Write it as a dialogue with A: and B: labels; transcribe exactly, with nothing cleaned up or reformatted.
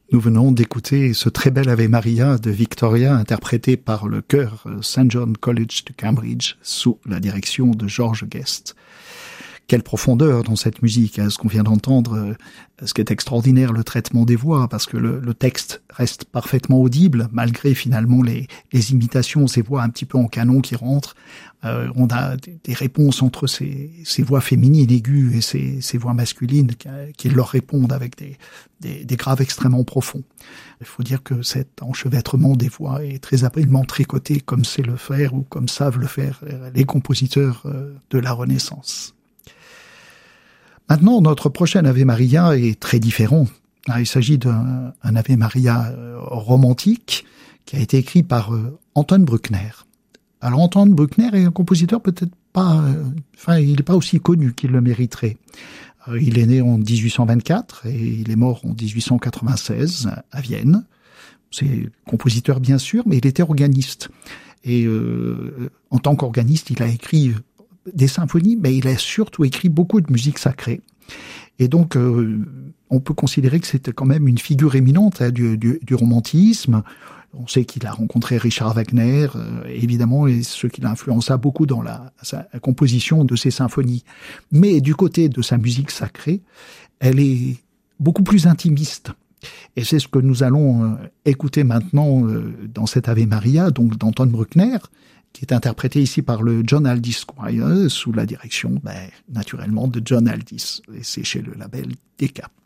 A: Nous venons d'écouter ce très bel Ave Maria de Victoria, interprété par le chœur Saint John College de Cambridge, sous la direction de George Guest. Quelle profondeur dans cette musique, hein, ce qu'on vient d'entendre, ce qui est extraordinaire, le traitement des voix, parce que le, le texte reste parfaitement audible, malgré finalement les, les imitations, ces voix un petit peu en canon qui rentrent. Euh, on a des, des réponses entre ces, ces voix féminines aiguës et ces, ces voix masculines qui, qui leur répondent avec des, des, des graves extrêmement profonds. Il faut dire que cet enchevêtrement des voix est très habilement tricoté, comme sait le faire ou comme savent le faire les compositeurs de la Renaissance. Maintenant, notre prochain Ave Maria est très différent. Il s'agit d'un un Ave Maria romantique qui a été écrit par Anton Bruckner. Alors Anton Bruckner est un compositeur peut-être pas, euh, enfin il n'est pas aussi connu qu'il le mériterait. Euh, il est né en dix-huit cent vingt-quatre et il est mort en dix-huit cent quatre-vingt-seize à Vienne. C'est compositeur bien sûr, mais il était organiste. Et euh, en tant qu'organiste, il a écrit des symphonies, mais il a surtout écrit beaucoup de musique sacrée. Et donc, euh, on peut considérer que c'était quand même une figure éminente hein, du, du, du romantisme. On sait qu'il a rencontré Richard Wagner, euh, évidemment, et ce qui l'influença beaucoup dans la, sa, la composition de ses symphonies. Mais du côté de sa musique sacrée, elle est beaucoup plus intimiste. Et c'est ce que nous allons euh, écouter maintenant euh, dans cet Ave Maria, donc d'Anton Bruckner, qui est interprété ici par le John Aldis Choir, sous la direction, ben, naturellement, de John Aldis. Et c'est chez le label Decca.